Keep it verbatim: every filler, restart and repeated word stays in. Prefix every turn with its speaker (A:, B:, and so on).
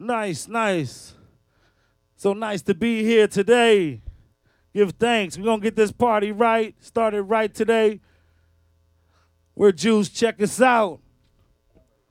A: Nice, nice. So nice to be here today. Give thanks. We're going to get this party right. Started right today. We're Juice. Check us out.